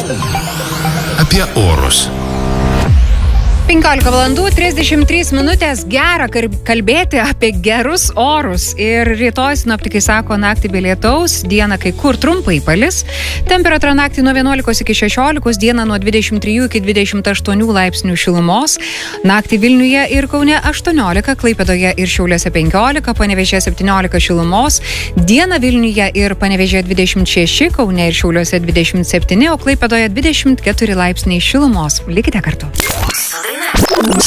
Apie orus. 15:33 gera kalbėti apie gerus orus. Ir rytoj sinoptikai sako naktį be lietaus, dieną kai kur trumpai palis. Temperatūra naktį nuo 11 iki 16, dieną nuo 23 iki 28 laipsnių šilumos. Naktį Vilniuje ir Kaune 18, Klaipėdoje ir Šiauliuose 15, Panevėžyje 17 šilumos. Dieną Vilniuje ir Panevėžyje 26, Kaune ir Šiauliuose 27, o Klaipėdoje 24 laipsniai šilumos. Likite kartu.